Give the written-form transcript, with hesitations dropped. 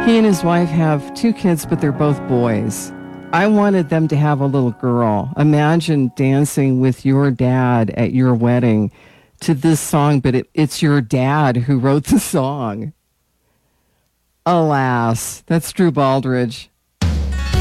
He and his wife have 2 kids, but they're both boys. I wanted them to have a little girl. Imagine dancing with your dad at your wedding to this song, but it's your dad who wrote the song. Alas, that's Drew Baldridge.